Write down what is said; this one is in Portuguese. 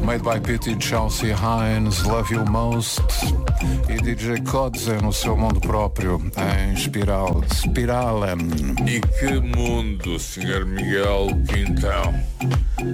Made by Pity, Chelsea Hines, Love You Most e DJ Kodze no seu mundo próprio, em Spiralen. E que mundo, Sr. Miguel Quintão.